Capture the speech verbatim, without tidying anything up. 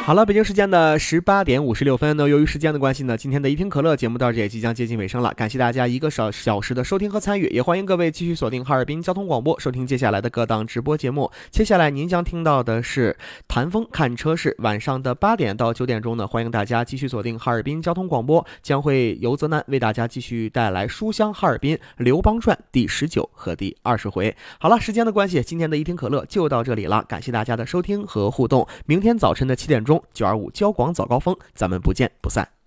好了，北京时间的十八点五十六分呢，由于时间的关系呢，今天的一听可乐节目到这也即将接近尾声了，感谢大家一个小小时的收听和参与，也欢迎各位继续锁定哈尔滨交通广播，收听接下来的各档直播节目。接下来您将听到的是谈风看车市，晚上的八点到九点钟呢，欢迎大家继续锁定哈尔滨交通广播，将会由泽南为大家继续带来书香哈尔滨刘邦传第十九和第二十回。好了，时间的关系，今天的一听可乐就到这里了，感谢大家的收听和互动。明天早晨的七点钟，九二五交广早高峰，咱们不见不散。